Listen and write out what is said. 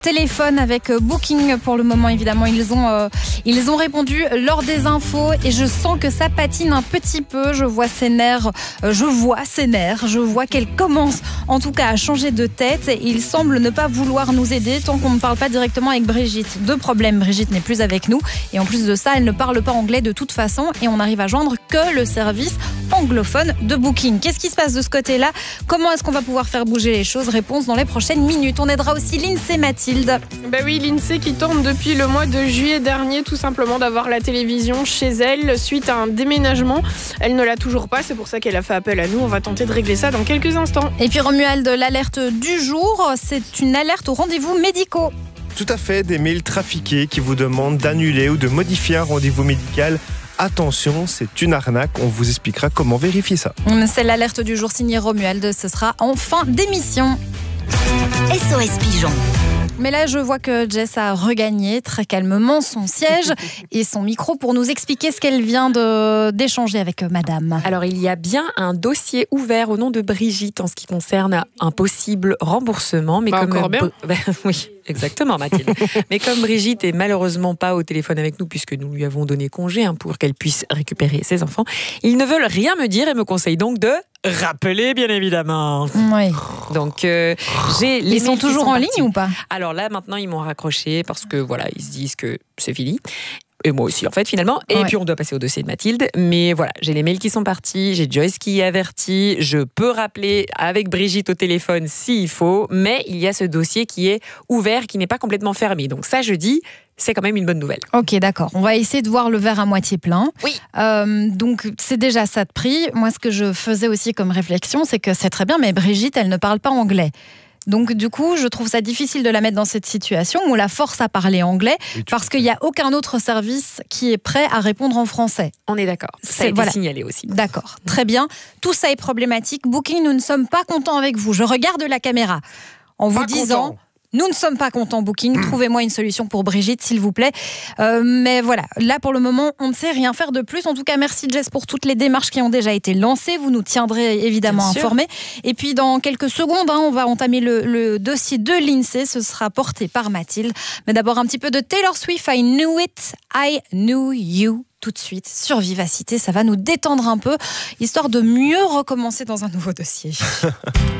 Téléphone avec Booking pour le moment, évidemment ils ont répondu lors des infos et je sens que ça patine un petit peu. Je vois ses nerfs, je vois qu'elle commence en tout cas à changer de tête et il semble ne pas vouloir nous aider tant qu'on ne parle pas directement avec Brigitte. Deux problèmes, Brigitte n'est plus avec nous et en plus de ça elle ne parle pas anglais de toute façon et on n'arrive à joindre que le service anglophone de Booking. Qu'est-ce qui se passe de ce côté-là? Comment est-ce qu'on va pouvoir faire bouger les choses? Réponse dans les prochaines minutes. On aidera aussi l'INSEE, Mathilde. Ben oui, l'INSEE qui tente depuis le mois de juillet dernier tout simplement d'avoir la télévision chez elle suite à un déménagement. Elle ne l'a toujours pas, c'est pour ça qu'elle a fait appel à nous. On va tenter de régler ça dans quelques instants. Et puis Romuald, l'alerte du jour, c'est une alerte aux rendez-vous médicaux. Tout à fait, des mails trafiqués qui vous demandent d'annuler ou de modifier un rendez-vous médical. Attention, c'est une arnaque. On vous expliquera comment vérifier ça. C'est l'alerte du jour signée Romuald. Ce sera en fin d'émission. SOS Pigeon. Mais là, je vois que Jess a regagné très calmement son siège et son micro pour nous expliquer ce qu'elle vient d'échanger avec madame. Alors, il y a bien un dossier ouvert au nom de Brigitte en ce qui concerne un possible remboursement. Mais encore bien. Oui, exactement, Mathilde. Mais comme Brigitte est malheureusement pas au téléphone avec nous, puisque nous lui avons donné congé pour qu'elle puisse récupérer ses enfants, ils ne veulent rien me dire et me conseillent donc de rappeler, bien évidemment. Oui. Donc, ils sont toujours en ligne ou pas? Alors là, maintenant, ils m'ont raccroché parce que voilà, ils se disent que c'est fini. Et moi aussi, en fait, finalement. Et puis, on doit passer au dossier de Mathilde. Mais voilà, j'ai les mails qui sont partis, j'ai Joyce qui est avertie. Je peux rappeler avec Brigitte au téléphone s'il faut. Mais il y a ce dossier qui est ouvert, qui n'est pas complètement fermé. Donc ça, je dis, c'est quand même une bonne nouvelle. Ok, d'accord. On va essayer de voir le verre à moitié plein. Oui. Donc, c'est déjà ça de prix. Moi, ce que je faisais aussi comme réflexion, c'est que c'est très bien, mais Brigitte, elle ne parle pas anglais. Donc du coup, je trouve ça difficile de la mettre dans cette situation où on la force à parler anglais parce qu'il n'y a aucun autre service qui est prêt à répondre en français. On est d'accord. Ça a été signalé aussi. D'accord, très bien. Tout ça est problématique. Booking, nous ne sommes pas contents avec vous. Je regarde la caméra en vous disant... Nous ne sommes pas contents, Booking. Trouvez-moi une solution pour Brigitte, s'il vous plaît. Mais voilà, là pour le moment, on ne sait rien faire de plus. En tout cas, merci Jess pour toutes les démarches qui ont déjà été lancées. Vous nous tiendrez évidemment informés. Et puis dans quelques secondes, on va entamer le dossier de l'INSEE. Ce sera porté par Mathilde. Mais d'abord un petit peu de Taylor Swift, I Knew It, I Knew You. Tout de suite sur Vivacité, ça va nous détendre un peu, histoire de mieux recommencer dans un nouveau dossier.